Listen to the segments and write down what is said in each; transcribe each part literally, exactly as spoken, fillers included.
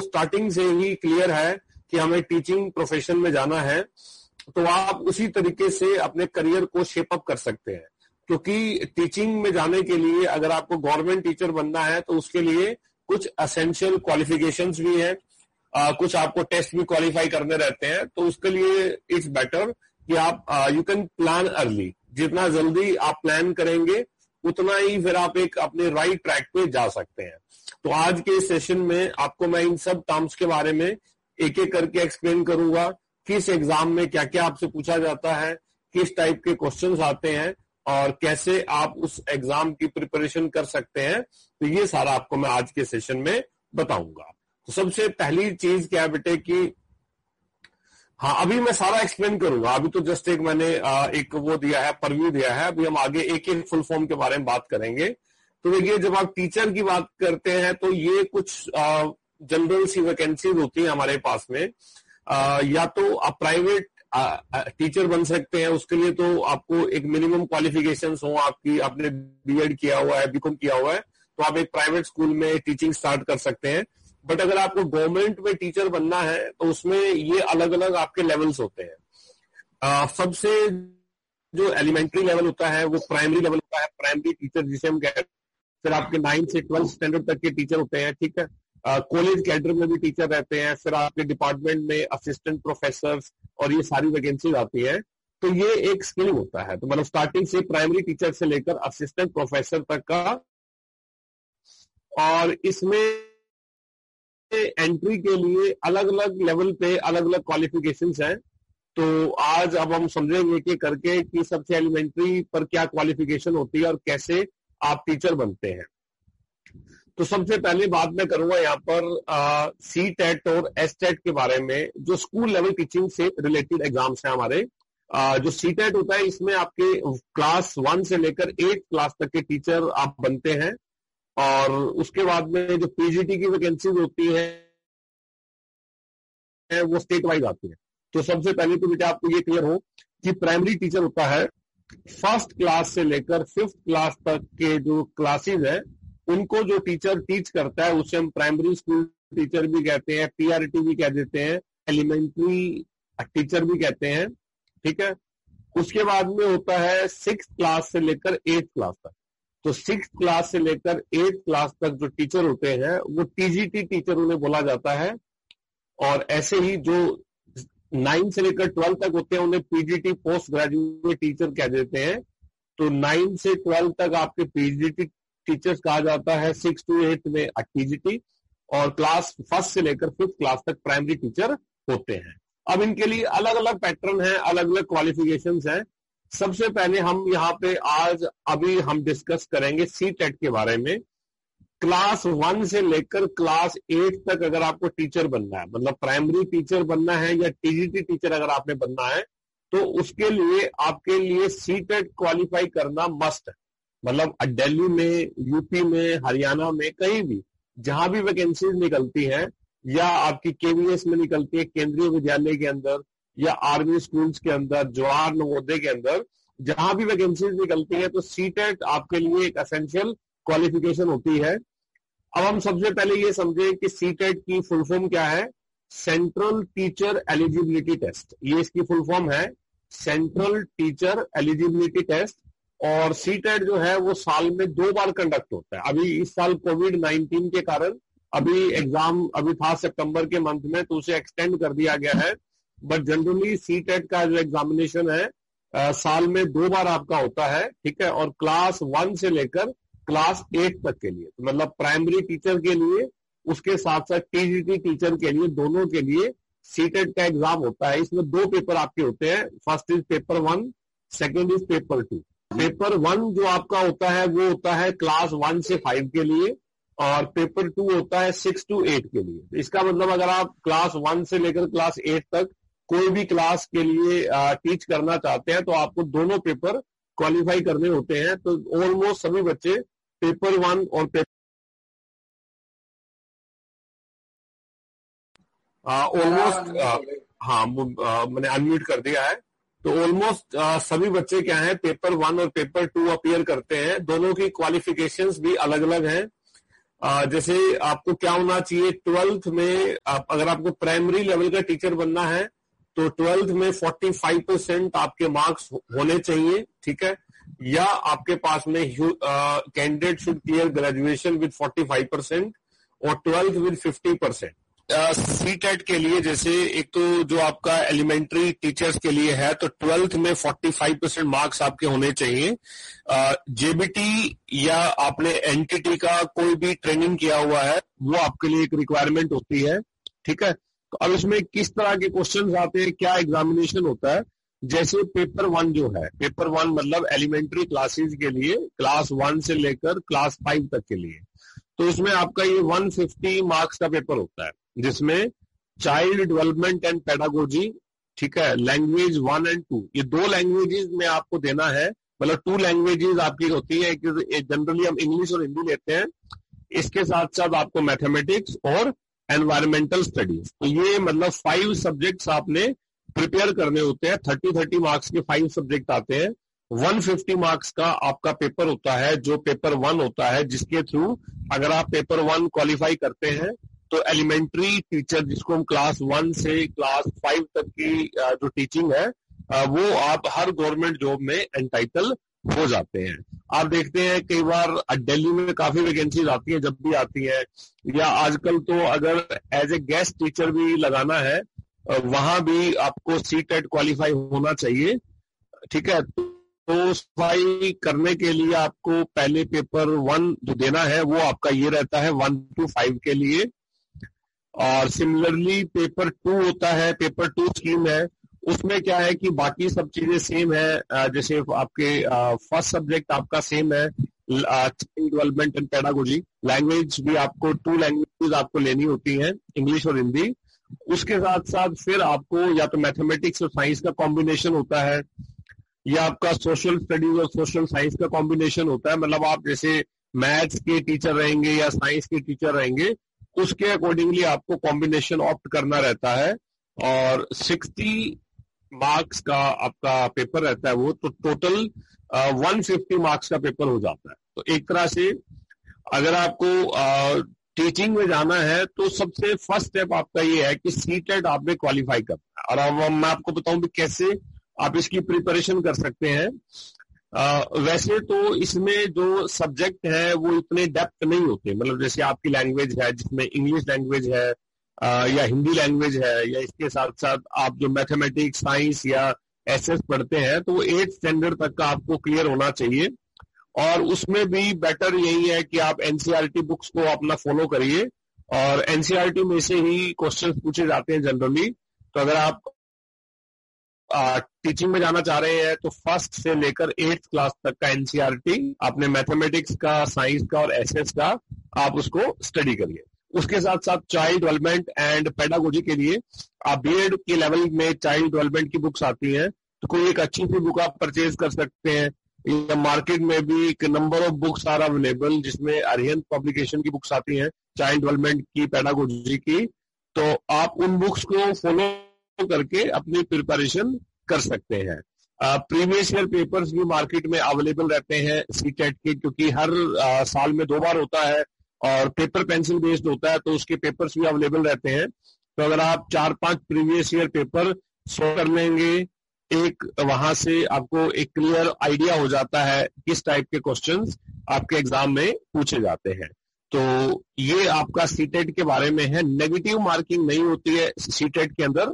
Starting से ही clear है कि हमें टीचिंग प्रोफेशन में जाना है, तो आप उसी तरीके से अपने करियर को शेप अप कर सकते हैं। क्योंकि टीचिंग में जाने के लिए अगर आपको गवर्नमेंट टीचर बनना है तो उसके लिए कुछ एसेंशियल क्वालिफिकेशंस भी हैं, आ, कुछ आपको टेस्ट भी क्वालिफाई करने रहते हैं। तो उसके लिए इट्स बेटर कि आप यू कैन प्लान अर्ली। जितना जल्दी आप प्लान करेंगे उतना ही फिर आप एक अपने राइट ट्रैक पे जा सकते हैं। तो आज के सेशन में आपको मैं इन सब टर्म्स के बारे में एक एक करके एक्सप्लेन करूंगा, किस एग्जाम में क्या क्या आपसे पूछा जाता है, किस टाइप के क्वेश्चंस आते हैं और कैसे आप उस एग्जाम की प्रिपरेशन कर सकते हैं। तो ये सारा आपको मैं आज के सेशन में बताऊंगा। तो सबसे पहली चीज क्या है बेटे कि हाँ, अभी मैं सारा एक्सप्लेन करूंगा। अभी तो जस्ट एक मैंने एक वो दिया है, परव्यू दिया है। अभी हम आगे एक एक फुल फॉर्म के बारे में बात करेंगे। तो देखिए, जब आप टीचर की बात करते हैं तो ये कुछ जनरल सी वैकेंसीज होती है हमारे पास में। आ, या तो आप प्राइवेट टीचर बन सकते हैं, उसके लिए तो आपको एक मिनिमम क्वालिफिकेशंस हो आपकी, आपने बीएड किया हुआ है, बीकॉम किया हुआ है, तो आप एक प्राइवेट स्कूल में टीचिंग स्टार्ट कर सकते हैं। बट अगर आपको गवर्नमेंट में टीचर बनना है तो उसमें ये अलग अलग आपके लेवल्स होते हैं। आ, सबसे जो एलिमेंट्री लेवल होता है वो प्राइमरी लेवल होता है, प्राइमरी टीचर जिसे हम कहते हैं। फिर आपके नाइन्थ से ट्वेल्थ स्टैंडर्ड तक के टीचर होते हैं, ठीक है। कॉलेज कैडर में भी टीचर रहते हैं। फिर आपके डिपार्टमेंट में असिस्टेंट प्रोफेसर और ये सारी वैकेंसीज आती है। तो ये एक स्किल होता है। तो मतलब स्टार्टिंग से प्राइमरी टीचर से लेकर असिस्टेंट प्रोफेसर तक का, और इसमें एंट्री के लिए अलग अलग लेवल पे अलग अलग क्वालिफिकेशंस हैं। तो आज अब हम समझेंगे कि करके कि सबसे एलिमेंट्री पर क्या क्वालिफिकेशन होती है और कैसे आप टीचर बनते हैं। तो सबसे पहले बात मैं करूंगा यहाँ पर सी टेट और एस टेट के बारे में, जो स्कूल लेवल टीचिंग से रिलेटेड एग्जाम्स हैं हमारे। आ, जो सी टेट होता है इसमें आपके क्लास वन से लेकर एट क्लास तक के टीचर आप बनते हैं। और उसके बाद में जो पीजीटी की वैकेंसीज होती है वो स्टेट वाइज आती है। तो सबसे पहले तो बेटा आपको ये क्लियर हो कि प्राइमरी टीचर होता है फर्स्ट क्लास से लेकर फिफ्थ क्लास तक के जो क्लासेज है उनको जो टीचर टीच करता है उसे हम प्राइमरी स्कूल टीचर भी कहते हैं, पीआरटी भी कह देते हैं, एलिमेंट्री टीचर भी कहते हैं, ठीक है। उसके बाद में होता है सिक्स क्लास से लेकर एट क्लास तक। तो सिक्स क्लास से लेकर एट क्लास तक जो टीचर होते हैं वो टीजीटी टीचर उन्हें बोला जाता है। और ऐसे ही जो नाइन से लेकर ट्वेल्व तक होते हैं उन्हें पीजीटी पोस्ट ग्रेजुएट टीचर कह देते हैं। तो नाइन से ट्वेल्व तक आपके पीजीटी टीचर्स कहा जाता है, सिक्स टू एट में टीजीटी, और क्लास फर्स्ट से लेकर फिफ्थ क्लास तक प्राइमरी टीचर होते हैं। अब इनके लिए अलग अलग पैटर्न है, अलग अलग क्वालिफिकेशंस हैं। सबसे पहले हम यहाँ पे आज अभी हम डिस्कस करेंगे सी टेट के बारे में। क्लास वन से लेकर क्लास एट तक अगर आपको टीचर बनना है, मतलब प्राइमरी टीचर बनना है या टीजीटी टीचर अगर आपने बनना है, तो उसके लिए आपके लिए सी टेट क्वालिफाई करना मस्ट है। मतलब दिल्ली में, यूपी में, हरियाणा में, कहीं भी जहां भी वैकेंसीज निकलती है या आपकी केवीएस में निकलती है, केंद्रीय विद्यालय के अंदर या आर्मी स्कूल्स के अंदर, जवाहर नवोदय के अंदर, जहां भी वैकेंसीज निकलती है तो सी टेट आपके लिए एक एसेंशियल क्वालिफिकेशन होती है। अब हम सबसे पहले ये समझे कि सी टेट की फुल फॉर्म क्या है। सेंट्रल टीचर एलिजिबिलिटी टेस्ट, ये इसकी फुल फॉर्म है, सेंट्रल टीचर एलिजिबिलिटी टेस्ट। और सी टेट जो है वो साल में दो बार कंडक्ट होता है। अभी इस साल कोविड नाइनटीन के कारण अभी एग्जाम अभी था सितंबर के मंथ में, तो उसे एक्सटेंड कर दिया गया है। बट जनरली सी टेट का जो एग्जामिनेशन है आ, साल में दो बार आपका होता है, ठीक है। और क्लास वन से लेकर क्लास एट तक के लिए, तो मतलब प्राइमरी टीचर के लिए, उसके साथ साथ टीजीटी टीचर के लिए, दोनों के लिए सी टेट का एग्जाम होता है। इसमें दो पेपर आपके होते हैं, first is paper one, second is paper two. Paper one जो आपका होता है वो होता है क्लास वन से फाइव के लिए, और पेपर टू होता है सिक्स टू एट के लिए। इसका मतलब अगर आप क्लास वन से लेकर क्लास एट तक कोई भी क्लास के लिए टीच करना चाहते हैं तो आपको दोनों पेपर क्वालिफाई करने होते हैं। तो ऑलमोस्ट सभी बच्चे पेपर वन और पेपर ऑलमोस्ट हाँ मैंने अनम्यूट कर दिया है। तो ऑलमोस्ट सभी बच्चे क्या हैं, पेपर वन और पेपर टू अपीयर करते हैं। दोनों की क्वालिफिकेशंस भी अलग अलग हैं। आ, जैसे आपको क्या होना चाहिए ट्वेल्थ में, आप अगर आपको प्राइमरी लेवल का टीचर बनना है तो ट्वेल्थ में पैंतालीस परसेंट आपके मार्क्स होने चाहिए, ठीक है। या आपके पास में candidate should clear graduation with पैंतालीस परसेंट और twelfth with fifty percent. C TET के लिए जैसे एक तो जो आपका एलिमेंट्री टीचर्स के लिए है तो ट्वेल्थ में पैंतालीस परसेंट मार्क्स आपके होने चाहिए। जेबीटी या आपने एनटीटी का कोई भी ट्रेनिंग किया हुआ है वो आपके लिए एक रिक्वायरमेंट होती है, ठीक है। तो अब इसमें किस तरह के क्वेश्चंस आते हैं, क्या एग्जामिनेशन होता है, जैसे पेपर वन जो है, पेपर वन मतलब एलिमेंट्री क्लासेस के लिए, क्लास वन से लेकर क्लास फाइव तक के लिए, तो इसमें आपका ये एक सौ पचास मार्क्स का पेपर होता है जिसमें चाइल्ड डेवलपमेंट एंड पेडागोजी, ठीक है, लैंग्वेज वन एंड टू, ये दो लैंग्वेजेस में आपको देना है, मतलब टू लैंग्वेजेस आपकी होती है, जनरली हम इंग्लिश और हिंदी लेते हैं, इसके साथ साथ आपको मैथमेटिक्स और एनवायरमेंटल स्टडीज, तो ये मतलब फाइव सब्जेक्ट्स आपने प्रिपेयर करने होते हैं। थर्टी थर्टी मार्क्स के फाइव सब्जेक्ट आते हैं, एक सौ पचास मार्क्स का आपका पेपर होता है जो पेपर वन होता है, जिसके थ्रू अगर आप पेपर वन क्वालिफाई करते हैं तो एलिमेंट्री टीचर, जिसको हम क्लास वन से क्लास फाइव तक की जो टीचिंग है वो आप हर गवर्नमेंट जॉब में एंटाइटल हो जाते हैं। आप देखते हैं कई बार दिल्ली में काफी वैकेंसीज आती है, जब भी आती है, या आजकल तो अगर एज ए गेस्ट टीचर भी लगाना है वहां भी आपको सी टेट क्वालिफाई होना चाहिए, ठीक है। तो सफाई करने के लिए आपको पहले पेपर वन जो देना है वो आपका ये रहता है वन टू फाइव के लिए, और सिमिलरली पेपर टू होता है, पेपर टू स्कीम है, उसमें क्या है कि बाकी सब चीजें सेम है, जैसे आपके फर्स्ट सब्जेक्ट आपका सेम है child development and pedagogy, language भी आपको टू लैंग्वेजेस आपको लेनी होती है, इंग्लिश और हिंदी, उसके साथ साथ फिर आपको या तो मैथमेटिक्स और साइंस का कॉम्बिनेशन होता है, या आपका सोशल स्टडीज और सोशल साइंस का कॉम्बिनेशन होता है, मतलब आप जैसे मैथ्स के टीचर रहेंगे या साइंस के टीचर रहेंगे उसके अकॉर्डिंगली आपको कॉम्बिनेशन ऑप्ट करना रहता है, और साठ मार्क्स का आपका पेपर रहता है वो, तो टोटल एक सौ पचास मार्क्स का पेपर हो जाता है। तो एक तरह से अगर आपको टीचिंग में जाना है तो सबसे फर्स्ट स्टेप आपका ये है कि सी टेट आपने क्वालिफाई करना है, और अब मैं आपको बताऊं भी कैसे आप इसकी प्रिपरेशन कर सकते हैं। आ, वैसे तो इसमें जो सब्जेक्ट है वो इतने डेप्थ नहीं होते, मतलब जैसे आपकी लैंग्वेज है जिसमें इंग्लिश लैंग्वेज है आ, या हिंदी लैंग्वेज है, या इसके साथ साथ आप जो मैथमेटिक्स साइंस या एसएस पढ़ते हैं तो वो एट स्टैंडर्ड तक का आपको क्लियर होना चाहिए, और उसमें भी बेटर यही है कि आप एनसीईआरटी बुक्स को अपना फॉलो करिए, और एनसीईआरटी में से ही क्वेश्चन पूछे जाते हैं जनरली। तो अगर आप टीचिंग में जाना चाह रहे हैं तो फर्स्ट से लेकर एट्थ क्लास तक का एनसीईआरटी आपने मैथमेटिक्स का, साइंस का और एसएस का आप उसको स्टडी करिए। उसके साथ साथ चाइल्ड डेवलपमेंट एंड पेडागोजी के लिए आप बीएड के लेवल में चाइल्ड डेवलपमेंट की बुक्स आती हैं, तो कोई एक अच्छी सी बुक आप परचेज कर सकते हैं, या मार्केट में भी एक number of books are available जिसमें अरिहंत पब्लिकेशन की बुक्स आती हैं चाइल्ड डेवलपमेंट की, पेडागोजी की, तो आप उन बुक्स को फॉलो करके अपनी प्रिपरेशन कर सकते हैं। प्रीवियस ईयर पेपर्स भी मार्केट में अवेलेबल रहते हैं सी टेट के, क्योंकि हर आ, साल में दो बार होता है और पेपर पेंसिल बेस्ड होता है, तो उसके पेपर्स भी अवेलेबल रहते हैं। तो अगर आप चार पांच प्रीवियस ईयर पेपर सॉल्व कर लेंगे, एक वहां से आपको एक क्लियर आइडिया हो जाता है किस टाइप के क्वेश्चंस आपके एग्जाम में पूछे जाते हैं। तो ये आपका सी टेट के बारे में है। नेगेटिव मार्किंग नहीं होती है सी टेट के अंदर।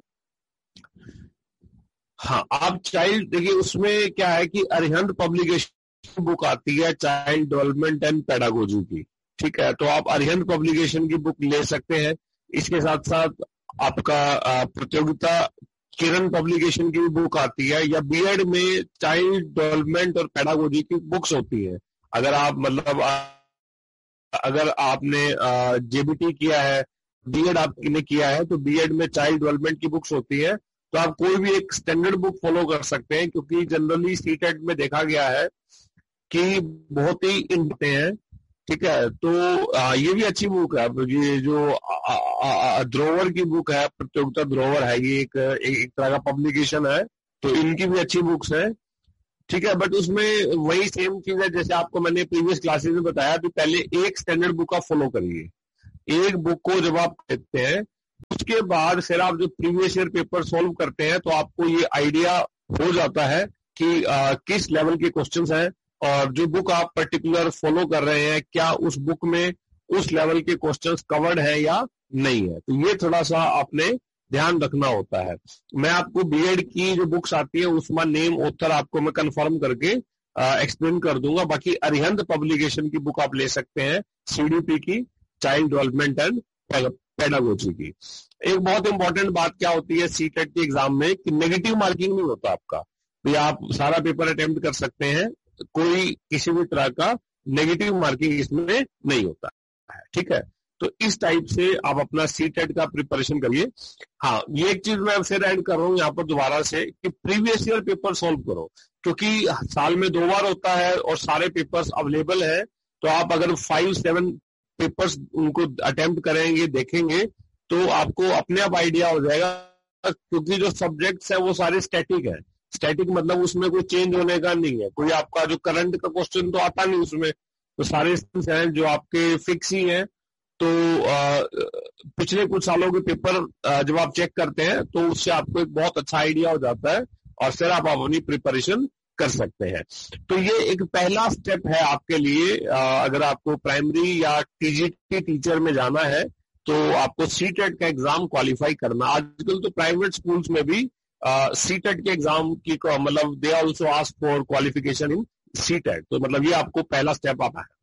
हाँ, आप चाइल्ड देखिए उसमें क्या है कि अरिहंत पब्लिकेशन बुक आती है चाइल्ड डेवलपमेंट एंड पेडागोजी की, ठीक है, तो आप अरिहंत पब्लिकेशन की बुक ले सकते हैं। इसके साथ साथ आपका प्रतियोगिता किरण पब्लिकेशन की बुक आती है, या बीएड में चाइल्ड डेवलपमेंट और पेडागोजी की बुक्स होती है। अगर आप मतलब अगर आपने जेबीटी किया है, बीएड आपने किया है, तो बीएड में चाइल्ड डेवलपमेंट की बुक्स होती है, तो आप कोई भी एक स्टैंडर्ड बुक फॉलो कर सकते हैं, क्योंकि जनरली सी टेट में देखा गया है कि बहुत ही इंटे हैं, ठीक है। तो आ, ये भी अच्छी बुक है, ये जो ध्रोवर की बुक है, प्रतियोगिता ध्रोवर है, ये एक, एक तरह का पब्लिकेशन है, तो इनकी भी अच्छी बुक्स है। ठीक है। बट उसमें वही सेम चीज है जैसे आपको मैंने प्रीवियस क्लासेस में बताया कि पहले एक स्टैंडर्ड बुक आप फॉलो करिए। एक बुक को जब आप देखते हैं उसके बाद फिर आप जो प्रीवियस ईयर पेपर सॉल्व करते हैं तो आपको ये आइडिया हो जाता है कि आ, किस लेवल के क्वेश्चंस हैं और जो बुक आप पर्टिकुलर फॉलो कर रहे हैं क्या उस बुक में उस लेवल के क्वेश्चंस कवर्ड है या नहीं है। तो ये थोड़ा सा आपने ध्यान रखना होता है। मैं आपको बीएड की जो बुक्स आती है उसमें नेम ऑथर आपको मैं कंफर्म करके एक्सप्लेन कर दूंगा। बाकी अरिहंत पब्लिकेशन की बुक आप ले सकते हैं, सीडीपी की, चाइल्ड डेवलपमेंट एंड पेडागोजी की। एक बहुत इंपॉर्टेंट बात क्या होती है सीटेट के एग्जाम में कि नेगेटिव मार्किंग नहीं होता आपका। तो आप सारा पेपर अटेम्प्ट कर सकते हैं, कोई किसी भी तरह का नेगेटिव मार्किंग इसमें नहीं होता है। ठीक है, तो इस टाइप से आप अपना सीटेट का प्रिपरेशन करिए। हाँ, ये एक चीज मैं फिर ऐड कर रहा हूँ यहाँ पर दोबारा से कि प्रीवियस ईयर पेपर सॉल्व करो, क्योंकि साल में दो बार होता है और सारे पेपर्स अवेलेबल है। तो आप अगर फाइव सेवन पेपर्स उनको अटेम्प्ट करेंगे, देखेंगे, तो आपको अपने आप आइडिया हो जाएगा। क्योंकि जो सब्जेक्ट्स है वो सारे स्टैटिक है। स्टैटिक मतलब उसमें कोई चेंज होने का नहीं है, कोई आपका जो करंट का क्वेश्चन तो आता नहीं उसमें, तो सारे हैं जो आपके फिक्स ही हैं। तो आ, पिछले कुछ सालों के पेपर आ, जब आप चेक करते हैं तो उससे आपको एक बहुत अच्छा आइडिया हो जाता है और फिर आप अपनी प्रिपरेशन कर सकते हैं। तो ये एक पहला स्टेप है आपके लिए। आ, अगर आपको प्राइमरी या टीजीटी टीचर में जाना है तो आपको सीटेट का एग्जाम क्वालिफाई करना। आजकल तो प्राइवेट स्कूल्स में भी सीटेट के एग्जाम की मतलब they also ask for qualification in CTET. तो मतलब ये आपको पहला स्टेप आता है।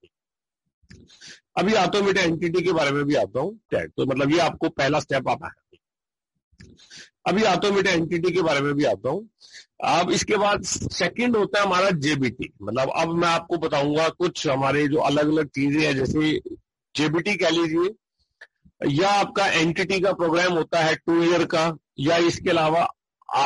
अभी आता हूं बेटा एनटीटी के बारे में भी आता हूँ। टेट तो मतलब ये आपको पहला स्टेप आता है। अभी आता हूं बेटा एनटीटी के बारे में भी आता हूँ। अब इसके बाद सेकंड होता है हमारा जेबीटी। मतलब अब मैं आपको बताऊंगा कुछ हमारे जो अलग अलग चीजें हैं, जैसे जेबीटी कह लीजिए, या आपका एनटीटी का प्रोग्राम होता है टू ईयर का, या इसके अलावा आ,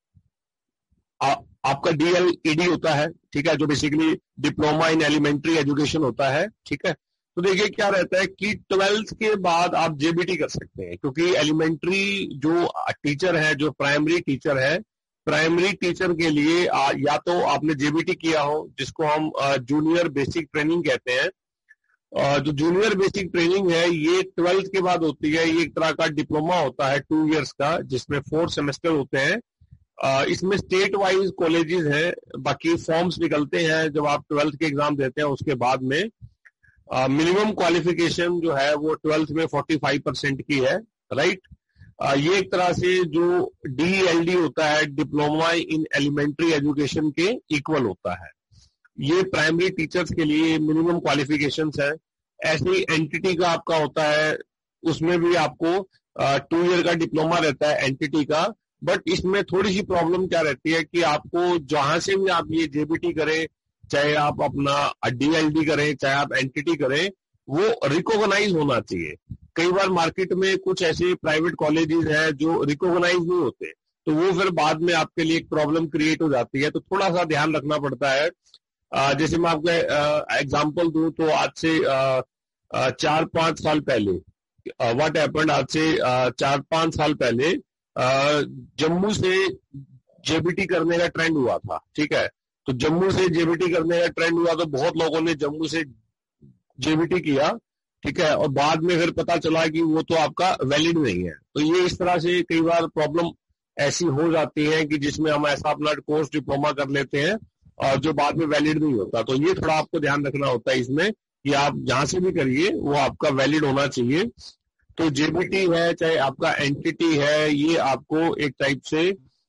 आ, आपका डीएलईडी होता है। ठीक है, जो basically diploma in elementary education होता है। ठीक है, तो देखिए क्या रहता है कि ट्वेल्थ के बाद आप जेबीटी कर सकते हैं, क्योंकि एलिमेंट्री जो टीचर है, जो प्राइमरी टीचर है, प्राइमरी टीचर के लिए आ, या तो आपने जेबीटी किया हो, जिसको हम जूनियर बेसिक ट्रेनिंग कहते हैं। जो जूनियर बेसिक ट्रेनिंग है ये ट्वेल्थ के बाद होती है। ये एक तरह का डिप्लोमा होता है टू इयर्स का, जिसमें फोर सेमेस्टर होते हैं। इसमें स्टेट वाइज कॉलेजेस हैं, बाकी फॉर्म्स निकलते हैं जब आप ट्वेल्थ के एग्जाम देते हैं उसके बाद में। मिनिमम क्वालिफिकेशन जो है वो ट्वेल्थ में पैंतालीस परसेंट की है, राइट। uh, ये एक तरह से जो डीएलडी होता है, डिप्लोमा इन एलिमेंट्री एजुकेशन के इक्वल होता है। ये प्राइमरी टीचर्स के लिए मिनिमम क्वालिफिकेशंस है। ऐसे ही एनटीटी का आपका होता है, उसमें भी आपको टू ईयर का डिप्लोमा रहता है एनटीटी का। बट इसमें थोड़ी सी प्रॉब्लम क्या रहती है कि आपको जहां से भी आप ये जेबीटी करें, चाहे आप अपना डीएलडी करें, चाहे आप एनटीटी करें, वो रिकॉग्नाइज होना चाहिए। कई बार मार्केट में कुछ ऐसे प्राइवेट कॉलेजेस हैं जो रिकॉग्नाइज नहीं होते, तो वो फिर बाद में आपके लिए एक प्रॉब्लम क्रिएट हो जाती है। तो थोड़ा सा ध्यान रखना पड़ता है। Uh, जैसे मैं आपको एग्जांपल दूं तो आज से uh, uh, चार पांच साल पहले व्हाट हैपेंड, आज से uh, चार पांच साल पहले uh, जम्मू से जेबीटी करने का ट्रेंड हुआ था। ठीक है, तो जम्मू से जेबीटी करने का ट्रेंड हुआ तो बहुत लोगों ने जम्मू से जेबीटी किया। ठीक है, और बाद में फिर पता चला कि वो तो आपका वैलिड नहीं है। तो ये इस तरह से कई बार प्रॉब्लम ऐसी हो जाती है कि जिसमें हम ऐसा अपना कोर्स डिप्लोमा कर लेते हैं और जो बाद में वैलिड नहीं होता। तो ये थोड़ा आपको ध्यान रखना होता है इसमें कि आप जहां से भी करिए वो आपका वैलिड होना चाहिए। तो जेबीटी है, चाहे आपका एनटीटी है, ये आपको एक टाइप से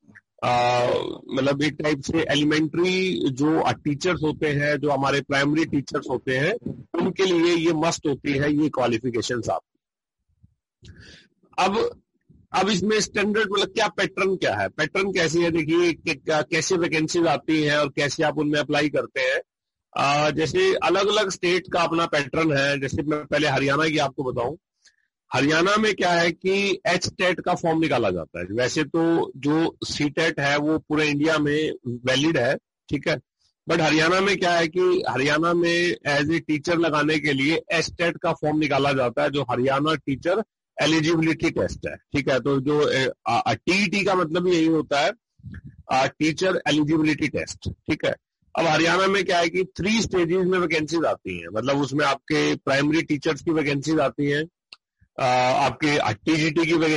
मतलब एक टाइप से एलिमेंट्री जो टीचर्स होते हैं, जो हमारे प्राइमरी टीचर्स होते हैं, उनके लिए ये मस्ट होती है ये क्वालिफिकेशंस आपकी। अब अब इसमें स्टैंडर्ड मतलब क्या पैटर्न क्या है, पैटर्न कैसी है, देखिए कैसे वैकेंसीज आती हैं और कैसे आप उनमें अप्लाई करते हैं। आ, जैसे अलग अलग स्टेट का अपना पैटर्न है। जैसे मैं पहले हरियाणा की आपको बताऊं, हरियाणा में क्या है कि एच टेट का फॉर्म निकाला जाता है। वैसे तो जो सी टेट है वो पूरे इंडिया में वैलिड है, ठीक है, बट हरियाणा में क्या है कि हरियाणा में एज ए टीचर लगाने के लिए एच टेट का फॉर्म निकाला जाता है, जो हरियाणा टीचर एलिजिबिलिटी टेस्ट है। ठीक है, तो जो टीईटी का मतलब यही होता है टीचर एलिजिबिलिटी टेस्ट, ठीक है। अब हरियाणा में क्या है कि थ्री स्टेजेस में वैकेंसीज आती हैं, मतलब उसमें आपके प्राइमरी टीचर्स की वैकेंसीज आती हैं, आपके टीजीटी की